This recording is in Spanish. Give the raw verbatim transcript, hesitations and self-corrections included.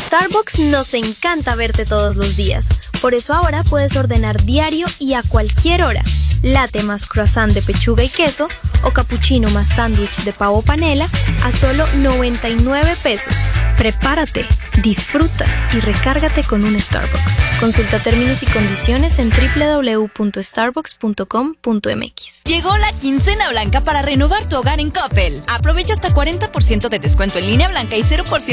Starbucks nos encanta verte todos los días. Por eso ahora puedes ordenar diario y a cualquier hora. Latte más croissant de pechuga y queso o cappuccino más sándwich de pavo panela a solo noventa y nueve pesos. Prepárate, disfruta y recárgate con un Starbucks. Consulta términos y condiciones en doble u doble u doble u punto starbucks punto com punto m x. Llegó la quincena blanca para renovar tu hogar en Coppel. Aprovecha hasta cuarenta por ciento de descuento en línea blanca y cero por ciento